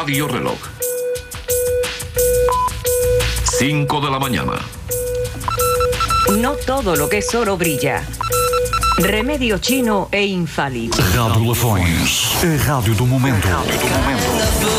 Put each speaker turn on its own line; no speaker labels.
Radio Reloj. 5 de la mañana.
No todo lo que es oro brilla. Remedio chino e infalible.
Rádio Lafões, a rádio do momento.